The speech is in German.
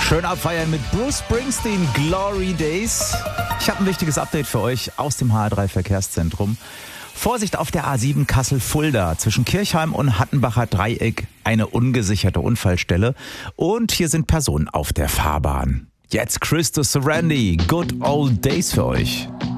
Schön abfeiern mit Bruce Springsteen, Glory Days. Ich habe ein wichtiges Update für euch aus dem HR3 Verkehrszentrum. Vorsicht auf der A7 Kassel-Fulda zwischen Kirchheim und Hattenbacher Dreieck, eine ungesicherte Unfallstelle. Und hier sind Personen auf der Fahrbahn. Jetzt Christos Sarandi, Good Old Days für euch.